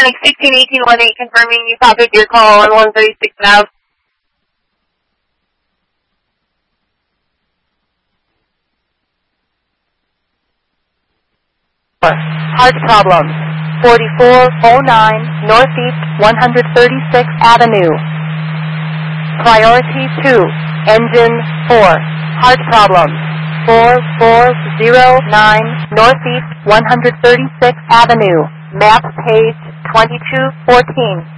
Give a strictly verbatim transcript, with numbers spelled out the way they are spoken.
Mike sixteen eighteen one eight confirming you copied your call on one thirty-six now. Heart problems. forty-four oh nine Northeast one thirty-sixth Avenue. Priority two. Engine four. Heart problems. four four oh nine Northeast one thirty-sixth Avenue. Map page twenty-two fourteen.